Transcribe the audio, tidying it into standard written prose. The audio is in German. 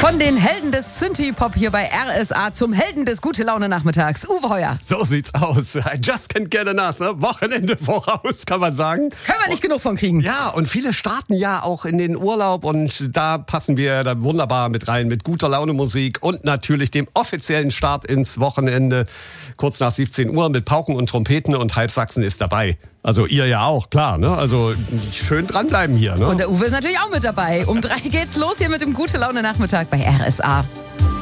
Von den Helden des Synthie-Pop hier bei RSA zum Helden des Gute-Laune-Nachmittags. Uwe Heuer. So sieht's aus. I just can't get enough. Ne? Wochenende voraus, kann man sagen. Können wir nicht genug von kriegen. Ja, und viele starten ja auch in den Urlaub und da passen wir da wunderbar mit rein mit guter Laune Musik und natürlich dem offiziellen Start ins Wochenende. Kurz nach 17 Uhr mit Pauken und Trompeten und halb Sachsen ist dabei. Also ihr ja auch, klar, ne? Also schön dranbleiben hier, ne? Und der Uwe ist natürlich auch mit dabei. Um 3 geht's los hier mit dem Gute-Laune-Nachmittag bei RSA.